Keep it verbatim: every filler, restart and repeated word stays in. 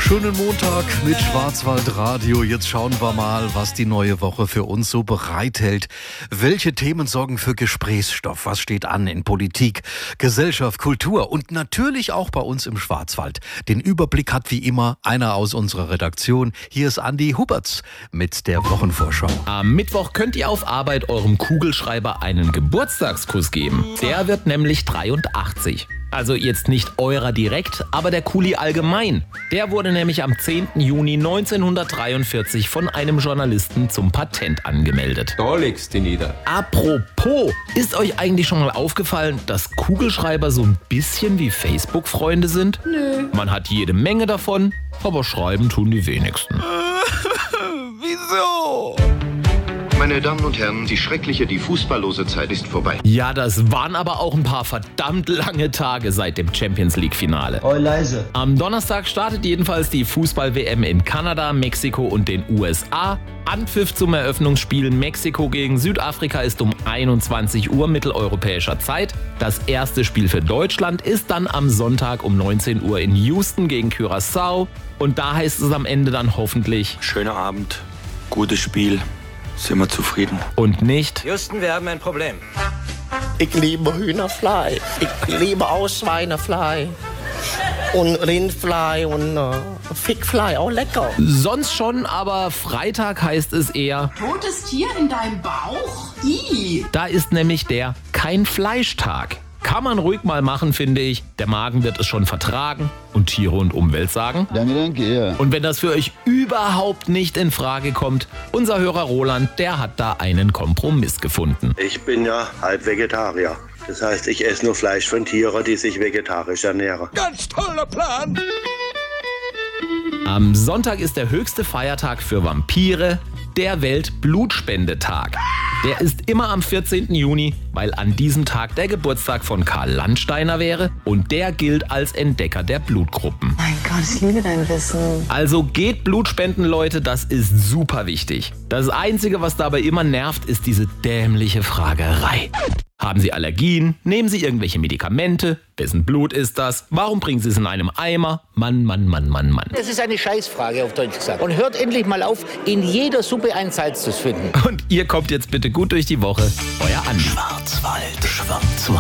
Schönen Montag mit Schwarzwaldradio. Jetzt schauen wir mal, was die neue Woche für uns so bereithält. Welche Themen sorgen für Gesprächsstoff? Was steht an in Politik, Gesellschaft, Kultur und natürlich auch bei uns im Schwarzwald? Den Überblick hat wie immer einer aus unserer Redaktion. Hier ist Andi Huberts mit der Wochenvorschau. Am Mittwoch könnt ihr auf Arbeit eurem Kugelschreiber einen Geburtstagskuss geben. Der wird nämlich dreiundachtzig. Also jetzt nicht eurer direkt, aber der Kuli allgemein. Der wurde nämlich am zehnten Juni neunzehnhundertdreiundvierzig von einem Journalisten zum Patent angemeldet. Da legst du nieder. Apropos, ist euch eigentlich schon mal aufgefallen, dass Kugelschreiber so ein bisschen wie Facebook-Freunde sind? Nö. Man hat jede Menge davon, aber schreiben tun die wenigsten. Wieso? Meine Damen und Herren, die schreckliche, die fußballlose Zeit ist vorbei. Ja, das waren aber auch ein paar verdammt lange Tage seit dem Champions-League-Finale. Oh, leise. Am Donnerstag startet jedenfalls die Fußball-W M in Kanada, Mexiko und den U S A. Anpfiff zum Eröffnungsspiel Mexiko gegen Südafrika ist um einundzwanzig Uhr mitteleuropäischer Zeit. Das erste Spiel für Deutschland ist dann am Sonntag um neunzehn Uhr in Houston gegen Curaçao. Und da heißt es am Ende dann hoffentlich: Schöner Abend, gutes Spiel. Sind wir zufrieden? Und nicht: Houston, wir haben ein Problem. Ich liebe Hühnerfleisch, ich liebe auch Schweinefleisch und Rindfleisch und äh, Fickfleisch, auch lecker. Sonst schon, aber Freitag heißt es eher: Totes Tier in deinem Bauch? Ih. Da ist nämlich der Kein-Fleisch-Tag. Kann man ruhig mal machen, finde ich. Der Magen wird es schon vertragen und Tiere und Umwelt sagen: Danke, danke, ja. Und wenn das für euch überhaupt nicht in Frage kommt, unser Hörer Roland, der hat da einen Kompromiss gefunden. Ich bin ja halb Vegetarier. Das heißt, ich esse nur Fleisch von Tieren, die sich vegetarisch ernähren. Ganz toller Plan! Am Sonntag ist der höchste Feiertag für Vampire, der Weltblutspendetag. Der ist immer am vierzehnten Juni, weil an diesem Tag der Geburtstag von Karl Landsteiner wäre und der gilt als Entdecker der Blutgruppen. Mein Gott, ich liebe dein Wissen. Also geht Blutspenden, Leute, das ist super wichtig. Das Einzige, was dabei immer nervt, ist diese dämliche Fragerei. Haben Sie Allergien? Nehmen Sie irgendwelche Medikamente? Wessen Blut ist das? Warum bringen Sie es in einem Eimer? Mann, Mann, Mann, Mann, Mann. Das ist eine Scheißfrage auf Deutsch gesagt. Und hört endlich mal auf, in jeder Suppe ein Salz zu finden. Und ihr kommt jetzt bitte gut durch die Woche. Euer Andi. Schwarzwald, Schwarzwald.